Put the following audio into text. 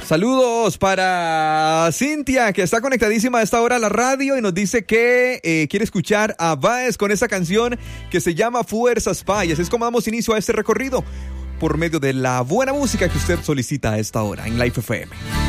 Saludos para Cintia, que está conectadísima a esta hora a la radio y nos dice que quiere escuchar a Baez con esa canción que se llama Fuerzas Pa. Y así es como damos inicio a este recorrido por medio de la buena música que usted solicita a esta hora en Life FM.